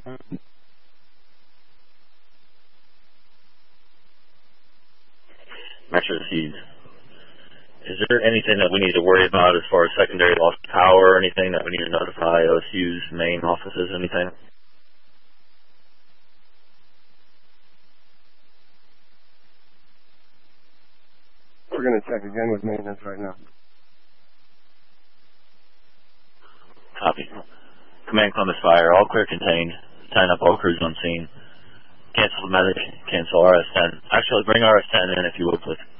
Metro Seeds. Is there anything that we need to worry about as far as secondary loss of power or anything that we need to notify OSU's main offices, anything? We're going to check again with maintenance right now. Copy. Command Columbus Fire, all clear contained. Sign up all crews on scene. Cancel the medic, cancel RS-10. Actually, bring RS-10 in if you would, please.